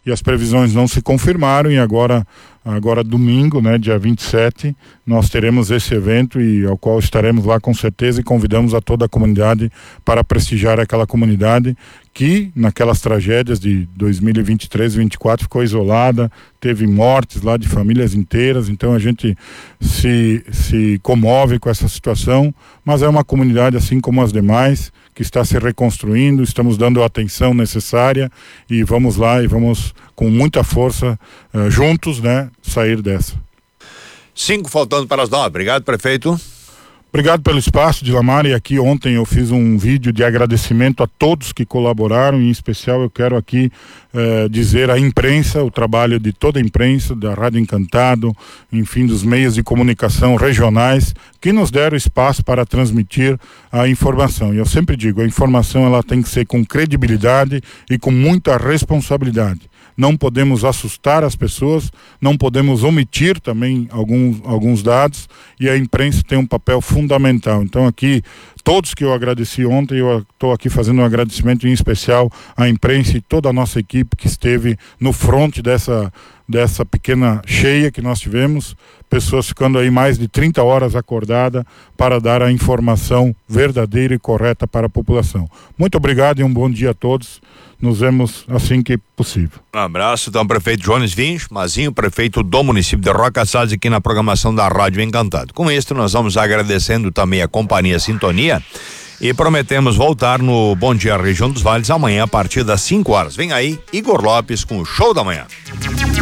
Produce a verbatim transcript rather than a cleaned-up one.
e as previsões não se confirmaram, e agora Agora domingo, né, dia vinte e sete, nós teremos esse evento e ao qual estaremos lá com certeza, e convidamos a toda a comunidade para prestigiar aquela comunidade que naquelas tragédias de dois mil e vinte e três, vinte e quatro ficou isolada, teve mortes lá de famílias inteiras. Então a gente se, se comove com essa situação, mas é uma comunidade assim como as demais, que está se reconstruindo, estamos dando a atenção necessária e vamos lá e vamos com muita força uh, juntos, né, sair dessa. Cinco faltando para as nove. Obrigado, prefeito. Obrigado pelo espaço, Dilamar, e aqui ontem eu fiz um vídeo de agradecimento a todos que colaboraram, em especial eu quero aqui eh, dizer à imprensa, o trabalho de toda a imprensa, da Rádio Encantado, enfim, dos meios de comunicação regionais, que nos deram espaço para transmitir a informação. E eu sempre digo, a informação ela tem que ser com credibilidade e com muita responsabilidade. Não podemos assustar as pessoas, não podemos omitir também alguns, alguns dados, e a imprensa tem um papel fundamental. Então aqui, todos que eu agradeci ontem, eu estou aqui fazendo um agradecimento em especial à imprensa e toda a nossa equipe que esteve no fronte dessa, dessa pequena cheia que nós tivemos, pessoas ficando aí mais de trinta horas acordadas para dar a informação verdadeira e correta para a população. Muito obrigado e um bom dia a todos. Nos vemos assim que possível. Um abraço, então, prefeito Jones Vinch, Mazinho, prefeito do município de Roca Salles, aqui na programação da Rádio Encantado. Com isso, nós vamos agradecendo também a companhia Sintonia e prometemos voltar no Bom Dia Região dos Vales amanhã a partir das cinco horas. Vem aí, Igor Lopes com o Show da Manhã.